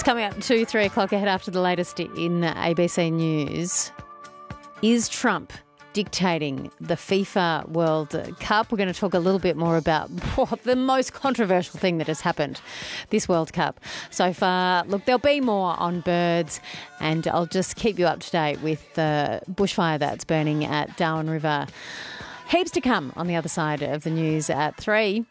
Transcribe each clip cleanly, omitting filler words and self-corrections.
Coming up 3 o'clock ahead after the latest in ABC News. Is Trump dictating the FIFA World Cup? We're going to talk a little bit more about the most controversial thing that has happened this World Cup so far. Look, there'll be more on birds, and I'll just keep you up to date with the bushfire that's burning at Darwin River. Heaps to come on the other side of the news at 3.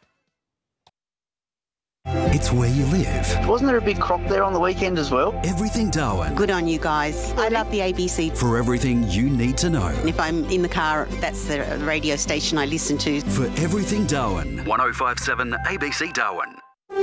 It's where you live. Wasn't there a big croc there on the weekend as well? Everything Darwin. Good on you guys. I love the ABC. For everything you need to know. If I'm in the car, that's the radio station I listen to. For everything Darwin. 105.7 ABC Darwin.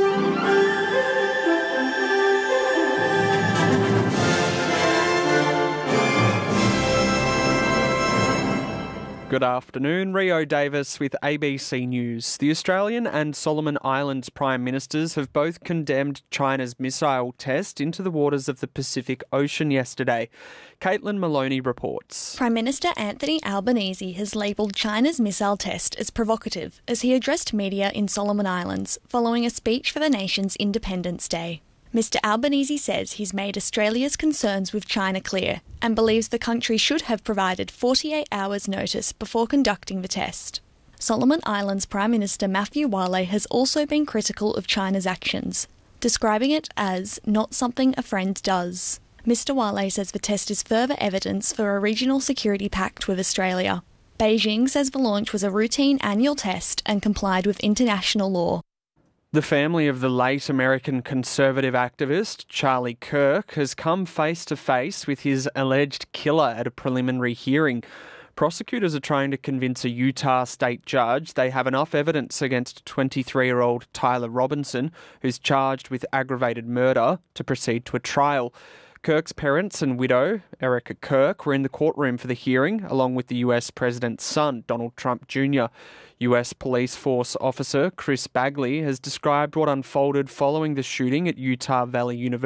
Good afternoon, Rio Davis with ABC News. The Australian and Solomon Islands Prime Ministers have both condemned China's missile test into the waters of the Pacific Ocean yesterday. Caitlin Maloney reports. Prime Minister Anthony Albanese has labelled China's missile test as provocative as he addressed media in Solomon Islands following a speech for the nation's Independence Day. Mr Albanese says he's made Australia's concerns with China clear and believes the country should have provided 48 hours notice before conducting the test. Solomon Islands Prime Minister Matthew Wale has also been critical of China's actions, describing it as not something a friend does. Mr Wale says the test is further evidence for a regional security pact with Australia. Beijing says the launch was a routine annual test and complied with international law. The family of the late American conservative activist Charlie Kirk has come face to face with his alleged killer at a preliminary hearing. Prosecutors are trying to convince a Utah state judge they have enough evidence against 23-year-old Tyler Robinson, who's charged with aggravated murder, to proceed to a trial. Kirk's parents and widow, Erica Kirk, were in the courtroom for the hearing, along with the US President's son, Donald Trump Jr. US Police Force officer Chris Bagley has described what unfolded following the shooting at Utah Valley University.